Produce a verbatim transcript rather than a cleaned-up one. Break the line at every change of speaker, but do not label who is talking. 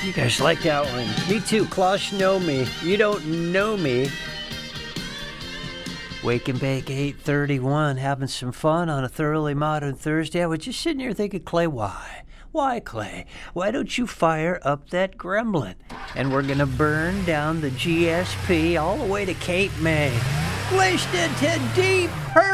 You guys like that one? Me too. Klosh know me. You don't know me. Wake and Bake eight thirty-one, having some fun on a thoroughly modern Thursday. I was just sitting here thinking, Clay, why? Why, Clay? Why don't you fire up that gremlin? And we're going to burn down the G S P all the way to Cape May. Glaced into deep